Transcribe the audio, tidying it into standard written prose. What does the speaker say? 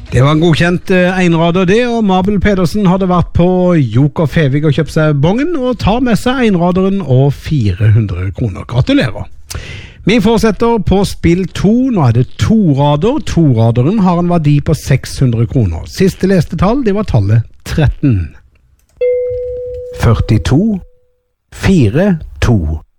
Det var en godkjent einrader det, og Mabel Pedersen hadde vært på Joker Fevig og kjøpt seg bongen, og tar med seg einraderen og 400 kroner. Gratulerer! Vi fortsetter på spill 2, nå er det 2 rader. 2-raderen har en verdi på 600 kroner. Siste leste tall, det var tallet 13. 42, 4, 2.